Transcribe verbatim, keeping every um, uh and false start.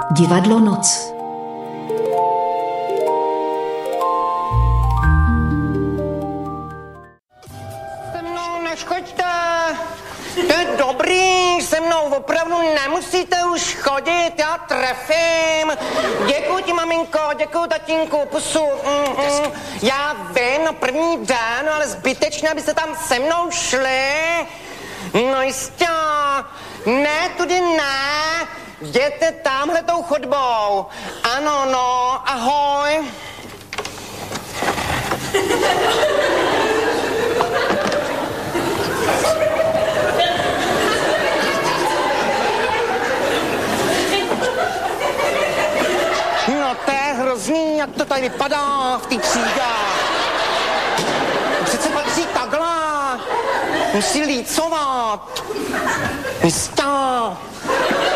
Divadlo Noc. Se mnou neškoďte, to je dobrý, se mnou opravdu nemusíte už chodit, já trefím. Děkuji ti, maminko, děkuji tatínku, pusu. Mm, mm. Já vím, no první den, ale zbytečně, abyste tam se mnou šli. No jistě, ne, tudy ne, jděte tamhletou chodbou. Ano, no, ahoj. No to je hrozný, jak to tady vypadá v té třídě. Přece patří takhle. Musí lícovat. Jistá.